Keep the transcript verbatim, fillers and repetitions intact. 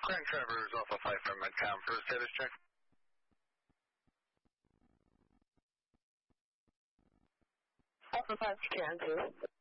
Grand Traverse Alpha five from Midtown for a status check. Alpha five scan two.